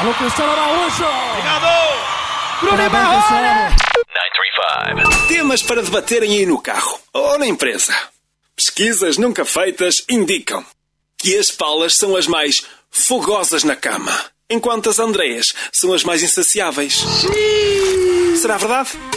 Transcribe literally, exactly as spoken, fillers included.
O Cristiano Araújo! Obrigado! Bruno e Marrone! nove trinta e cinco. Temas para debaterem aí no carro ou na empresa. Pesquisas nunca feitas indicam que as Paulas são as mais fogosas na cama, enquanto as Andreias são as mais insaciáveis. Será verdade?